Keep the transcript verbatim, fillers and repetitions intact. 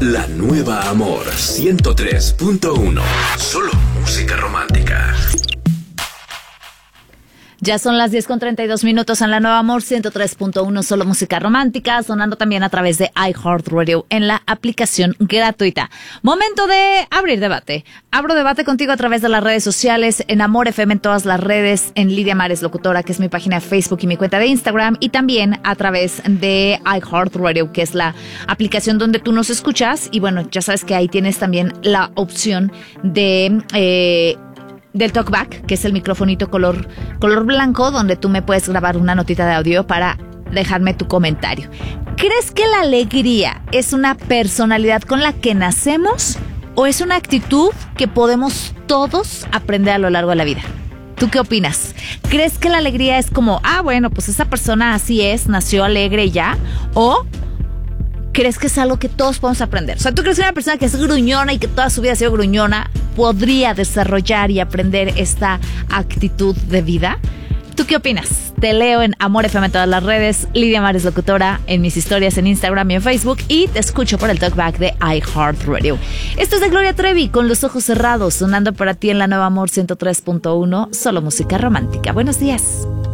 La nueva Amor ciento tres punto uno. Solo música romántica. Ya son las diez con treinta y dos minutos en La Nueva Amor ciento tres punto uno, solo música romántica, sonando también a través de iHeartRadio en la aplicación gratuita. Momento de abrir debate. Abro debate contigo a través de las redes sociales, en Amor F M en todas las redes, en Lidia Mares Locutora, que es mi página de Facebook y mi cuenta de Instagram, y también a través de iHeartRadio, que es la aplicación donde tú nos escuchas. Y bueno, ya sabes que ahí tienes también la opción de... Eh, del TalkBack, que es el microfonito color, color blanco, donde tú me puedes grabar una notita de audio para dejarme tu comentario. ¿Crees que la alegría es una personalidad con la que nacemos o es una actitud que podemos todos aprender a lo largo de la vida? ¿Tú qué opinas? ¿Crees que la alegría es como, ah, bueno, pues esa persona así es, nació alegre y ya? ¿O crees que es algo que todos podemos aprender? O sea, ¿tú crees que una persona que es gruñona y que toda su vida ha sido gruñona podría desarrollar y aprender esta actitud de vida? ¿Tú qué opinas? Te leo en Amor F M en todas las redes, Lidia Mares Locutora, en mis historias en Instagram y en Facebook, y te escucho por el talkback de iHeartRadio. Esto es de Gloria Trevi, Con los ojos cerrados, sonando para ti en La Nueva Amor ciento tres punto uno, solo música romántica. Buenos días.